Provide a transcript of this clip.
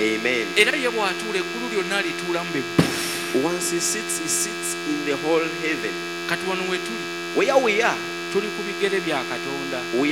Amen. Era ye bw'atuula eggulu lyonna alituulamu be. Once he sits in the whole heaven. Kati wano we tuli, Where we are, tuli ku bigere bya Katonda. we